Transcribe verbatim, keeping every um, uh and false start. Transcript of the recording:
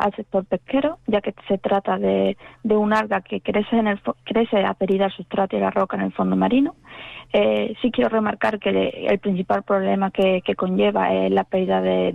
al sector pesquero, ya que se trata de, de un alga que crece, en el, crece adherida al sustrato y la roca en el fondo marino. Eh, sí quiero remarcar que el principal problema que, que conlleva es la pérdida de,